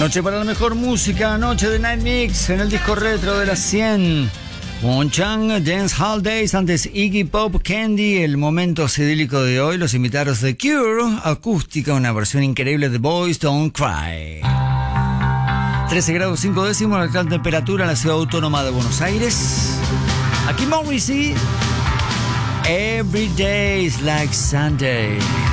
Noche para la mejor música, noche de Night Mix en el disco retro de las 100. Wonchang, Dance Hall Days, antes Iggy Pop, Candy, el momento psicodélico de hoy, los invitados de Cure, acústica, una versión increíble de Boys Don't Cry. 13 grados 5 décimos, la actual temperatura en la ciudad autónoma de Buenos Aires. Aquí Morrissey, Every Day is Like Sunday.